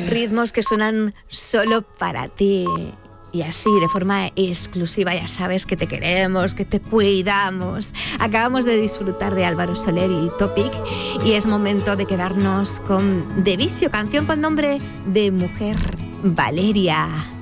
ritmos que suenan solo para ti. Y así, de forma exclusiva, ya sabes que te queremos, que te cuidamos. Acabamos de disfrutar de Álvaro Soler y Topic y es momento de quedarnos con De Vicio, canción con nombre de mujer, Valeria.